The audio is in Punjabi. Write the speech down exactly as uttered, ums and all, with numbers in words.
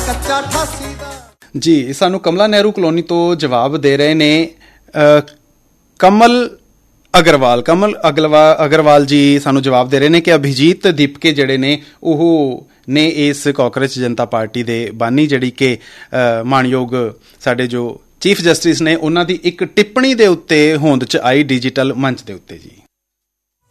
ਕੱਚਾ ਅਠਾਸੀ ਦਾ। ਜੀ ਸਾਨੂੰ ਕਮਲਾ ਨਹਿਰੂ ਕਲੋਨੀ ਤੋਂ ਜਵਾਬ ਦੇ ਰਹੇ ਨੇ ਕਮਲ ਅਗਰਵਾਲ ਕਮਲ ਅਗਲਵਾ ਅਗਰਵਾਲ ਜੀ ਸਾਨੂੰ ਜਵਾਬ ਦੇ ਰਹੇ ਨੇ ਕਿ ਅਭਿਜੀਤ ਦੀਪਕੇ ਜਿਹੜੇ ਨੇ ਉਹ ਨੇ ਇਸ ਕਾਕਰੋਚ ਜਨਤਾ ਪਾਰਟੀ ਦੇ ਬਾਨੀ, ਜਿਹੜੀ ਕਿ ਮਾਣਯੋਗ ਸਾਡੇ ਜੋ ਚੀਫ ਜਸਟਿਸ ਨੇ ਉਹਨਾਂ ਦੀ ਇੱਕ ਟਿੱਪਣੀ ਦੇ ਉੱਤੇ ਹੋਂਦ 'ਚ ਆਈ ਡਿਜੀਟਲ ਮੰਚ ਦੇ ਉੱਤੇ। ਜੀ